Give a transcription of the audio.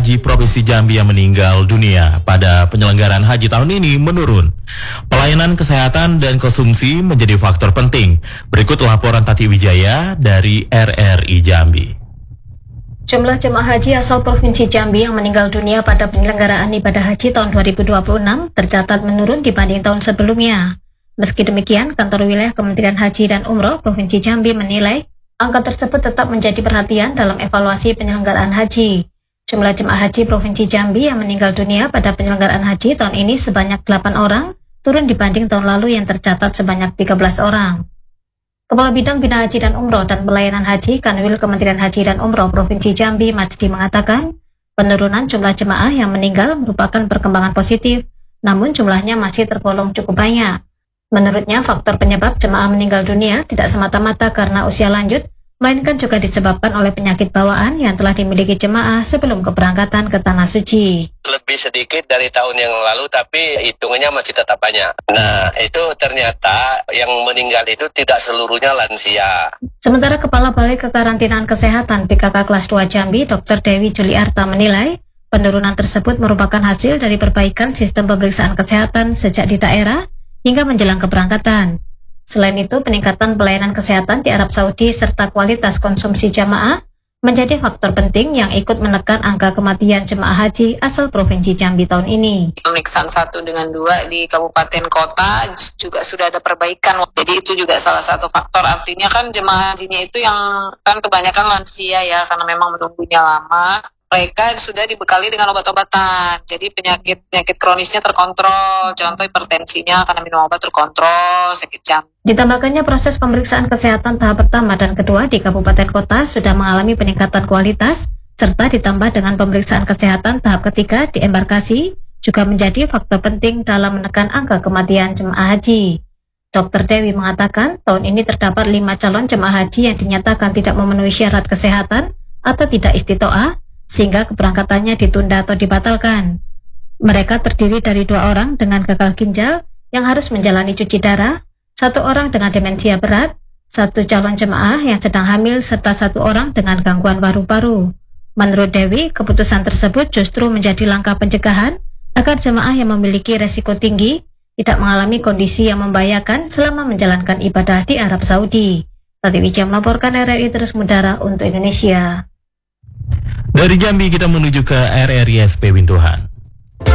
haji Provinsi Jambi yang meninggal dunia pada penyelenggaraan haji tahun ini menurun. Pelayanan kesehatan dan konsumsi menjadi faktor penting. Berikut laporan Tati Wijaya dari RRI Jambi. Jumlah jemaah haji asal Provinsi Jambi yang meninggal dunia pada penyelenggaraan ibadah haji tahun 2026 tercatat menurun dibanding tahun sebelumnya. Meski demikian, Kantor Wilayah Kementerian Haji dan Umroh Provinsi Jambi menilai angka tersebut tetap menjadi perhatian dalam evaluasi penyelenggaraan haji. Jumlah jemaah haji Provinsi Jambi yang meninggal dunia pada penyelenggaraan haji tahun ini sebanyak 8 orang, turun dibanding tahun lalu yang tercatat sebanyak 13 orang. Kepala Bidang Bina Haji dan Umroh dan Pelayanan Haji Kanwil Kementerian Haji dan Umroh Provinsi Jambi Majdi mengatakan, penurunan jumlah jemaah yang meninggal merupakan perkembangan positif, namun jumlahnya masih tergolong cukup banyak. Menurutnya, faktor penyebab jemaah meninggal dunia tidak semata-mata karena usia lanjut, melainkan juga disebabkan oleh penyakit bawaan yang telah dimiliki jemaah sebelum keberangkatan ke Tanah Suci. Lebih sedikit dari tahun yang lalu, tapi hitungannya masih tetap banyak. Nah, itu ternyata yang meninggal itu tidak seluruhnya lansia. Sementara Kepala Balai Kekarantinaan Kesehatan PKK Kelas 2 Jambi, Dr. Dewi Juliarta menilai, penurunan tersebut merupakan hasil dari perbaikan sistem pemeriksaan kesehatan sejak di daerah hingga menjelang keberangkatan. Selain itu, peningkatan pelayanan kesehatan di Arab Saudi serta kualitas konsumsi jamaah menjadi faktor penting yang ikut menekan angka kematian jemaah haji asal Provinsi Jambi tahun ini. Pemeriksaan 1 dengan 2 di kabupaten kota juga sudah ada perbaikan. Jadi itu juga salah satu faktor. Artinya kan jemaah hajinya itu yang kan kebanyakan lansia ya, karena memang menunggunya lama. Mereka sudah dibekali dengan obat-obatan, jadi penyakit kronisnya terkontrol, contoh hipertensinya karena minum obat terkontrol, sakit jantung. Ditambahkannya proses pemeriksaan kesehatan tahap pertama dan kedua di kabupaten kota sudah mengalami peningkatan kualitas, serta ditambah dengan pemeriksaan kesehatan tahap ketiga di embarkasi, juga menjadi faktor penting dalam menekan angka kematian jemaah haji. Dr. Dewi mengatakan, tahun ini terdapat 5 calon jemaah haji yang dinyatakan tidak memenuhi syarat kesehatan atau tidak istitoah, sehingga keberangkatannya ditunda atau dibatalkan. Mereka terdiri dari 2 orang dengan gagal ginjal yang harus menjalani cuci darah, 1 orang dengan demensia berat, 1 calon jemaah yang sedang hamil, serta 1 orang dengan gangguan paru-paru. Menurut Dewi, keputusan tersebut justru menjadi langkah pencegahan agar jemaah yang memiliki resiko tinggi tidak mengalami kondisi yang membahayakan selama menjalankan ibadah di Arab Saudi. Tati Wijaya melaporkan RRI Terus Mudara untuk Indonesia. Dari Jambi kita menuju ke RRI SP Wintuhan.